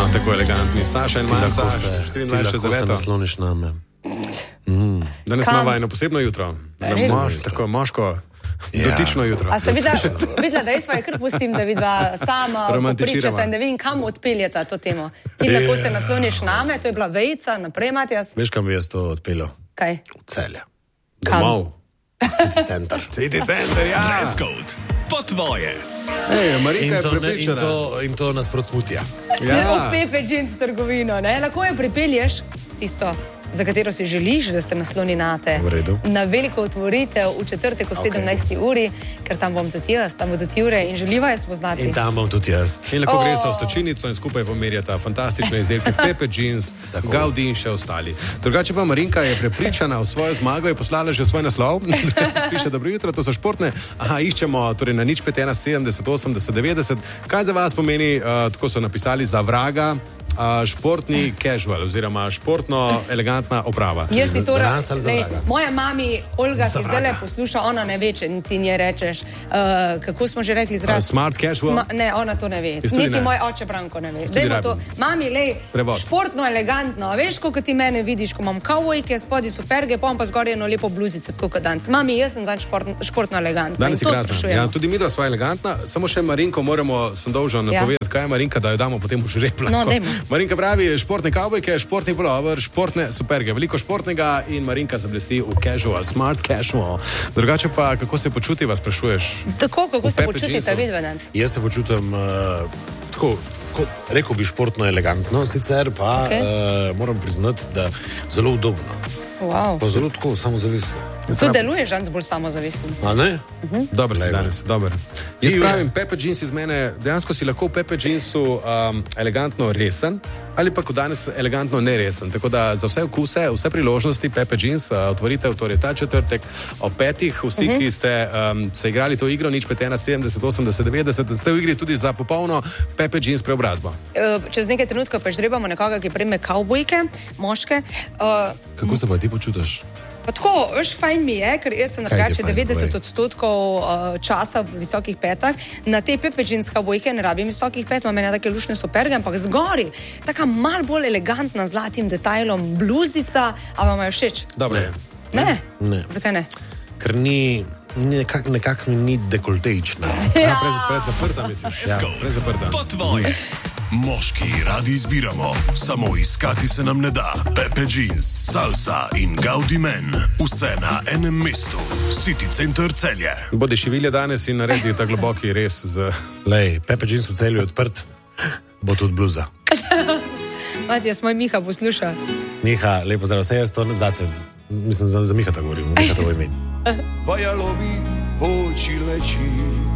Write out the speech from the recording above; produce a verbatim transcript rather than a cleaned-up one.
tako elegantni. Saša in Manca, štiriindvajset let. Ti lahko se nasloniš name. Mm. Danes Kam? imamo eno posebno jutro. Mož, tako moško, ja. Dotično jutro. A ste videla, videla da jaz svaj kar pustim, da vidva sama popričata in da vidim, kam odpeljeta to temo. Ti lahko se nasloniš name, to je bila vejica, naprej Matjas. Veš, kam bi jaz to odpeljal? Kaj? V Celje. Domov. City Center. City Center, ja. Dress code. Po tvoje. Ej, Marika je In to, ne, in prepričana. to, in to nas procmutja. Ja. V Pepe Jeans trgovino, ne? Lahko jo pripelješ, tisto, za katero si želiš, da se nasloni nate. V redu. Na veliko otvoritev v četrtek o sedemnajsti uri, ker tam bom tudi jaz, tam bodo tudi Jure in želiva je spoznati. In tam bom tudi jaz. In lahko Oh. gresta v stočinico in skupaj pomerjata fantastične izdelke Pepe Jeans, Gaudi in še ostali. Drugače pa Marinka je prepričana v svojo zmago, je poslala že svoj naslov. Piše, dobro jutro, to so športne. Aha, iščemo torej na nič pet ena sedemdeset osemdeset devetdeset. Kaj za vas pomeni, uh, tako so napisali, za vraga, uh, športni casual oziroma športno elegantna oprava. Jaz si Za torej, nas ali za lej, vraga? moja mami Olga, Za ki zdaj le vraga. posluša, ona ne ve, če ti nje rečeš, uh, kako smo že rekli izraz. Uh, smart casual? Sma, ne, ona to ne ve. Jaz tudi Niti ne. moj oče Branko ne ve. Jaz Zdaj tudi ima to, rabim. mami, lej, Prevod. športno, elegantno. A veš, koliko ti mene vidiš, ko imam kavbojke, spodaj superge, pa imam pa zgoraj eno lepo bluzico, tako kot danes. Mami, jaz sem zanj športno, športno elegantna. Danes In je to krasno. sprašujemo. Ja, tudi mi dva sva elegantna, samo še Marinko moramo, sem dolžan Ja. povedati, kaj je Marinka, da jo damo potem v žreb. No, dajmo. Marinka pravi, športne kavbojke, športni pulover, športne superge, veliko športnega in Marinka zablesti v casual, smart casual. Drugače pa, kako se počuti, vas sprašuješ? Tako, kako V se Pepe počutite, jeansu? vidva danes? Jaz se počutim uh, tako, kot rekel bi športno elegantno, sicer pa Okej. okay. uh, moram priznati, da zelo udobno. Wow. Pa zelo tako samozavestno. Tu deluješ danes bolj samozavestno. A ne? Dober si Lej, danes, dober. Jaz Ti, pravim, Pepe Jeans iz mene, dejansko si lahko v Pepe Jeansu um, elegantno resen, ali pa kot danes elegantno neresen. Tako da za vse vkuse, vse priložnosti Pepe Jeans, uh, otvoritev, torej ta četrtek ob petih, vsi, uh -huh. ki ste um, se igrali to igro, nič pet ena sedemdeset osemdeset devetdeset, ste v igri tudi za popolno Pepe Jeans preobrazbo. Eh, Čez nekaj trenutkov pa žrebamo nekoga, ki prejme kavbojke, moške. Eh, Kako se pa ti počutiš? Pa tako, veš, fajn mi je, ker jaz sem Kaj ti je drugače fajn, devetdeset povej? odstotkov uh, časa v visokih petah. Na te Pepe Jeans kavbojke ne rabim visokih pet, imam ene take lušne superge, ampak zgori, taka mal bolj elegantna z zlatim detajlom bluzica, a vam je všeč? Dobro je. Ne? Ne. Zakaj ne? Ker ni, nekako nekak mi ni dekoltejčna. Ja. Pred, pred zaprta, misliš? Ja, pred zaprta. Po tvoje. Moški radi izbiramo, samo iskati se nam ne da. Pepe Jeans, Salsa in Gaudi Men, vse na enem mestu. City Center Celje. Bodi šivilje danes in naredi ta globoki res z... Lej, Pepe Jeans v Celju je odprt, bo tudi bluza. Matijas, moj Miha posluša. Miha, lepo zdrav, vse jaz to zate. Mislim, za, za Miha tako govorim, Miha to bo ime. Vajalovi oči leči.